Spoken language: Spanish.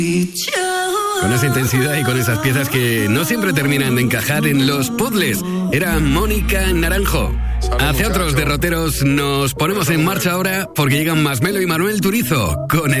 Con esa intensidad y con esas piezas que no siempre terminan de encajar en los puzzles. Era Mónica Naranjo. Hacia otros derroteros nos ponemos en marcha ahora porque llegan Masmelo y Manuel Turizo con